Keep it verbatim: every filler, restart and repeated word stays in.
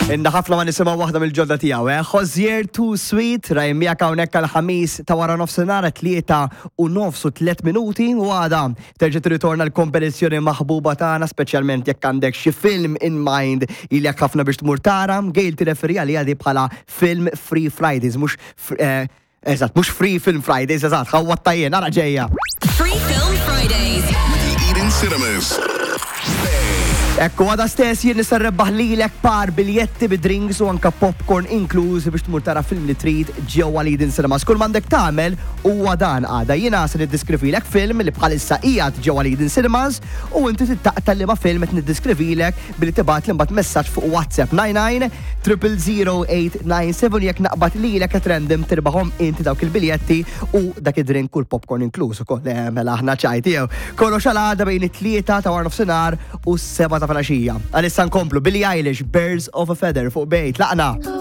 Inna ħafna ma nisimgħu waħda mill-ġodda tiegħu, eh? Hozier Too Sweet, rajmija hawnhekk għall-ħamis ta' wara nofsinhar tlieta u nofs u tliet minuti u għada terġa' tirritorna l-kompetizzjoni maħbuba tagħna, speċjalment jekk għandek xi film in mind ili jekk ħafna biex tmur tara, Gail tirreferi għalija di bħala Film Free Fridays, mhux eżatt, mhux Free Film Fridays, eżatt, ħawwa tajjeb, ara ġejja. Free Film Fridays. With Eden Cinemas. Ekku għada stess jien nista' nrebbaħ lilek par biljetti bid-drinks u anka popcorn inkluż biex tmur tara film li trid ġewwa Eden Cinemas. Kull m'għandek tagħmel huwa dan għada jiena se niddiskrifilek film li bħalissa qiegħed ġewwa Eden Cinemas u inti tittaqta' liema film qed niddiskrifilek billi tibgħat li mbagħad messaġġ fuq WhatsApp nine nine zero zero eight nine seven jekk naqbad lilek qed random tirbaħhom inti dawk il-biljetti u dak id-drink u l-popcorn inkluż ukoll mela aħna ċajtiegħu. Kollox għal għada bejn it-tlieta ta' wara nofsinhar u s-seba' ta' flaxija. Għalissa nkomplu Billie Eilish, Birds of a Feather fuq bejt, laqna!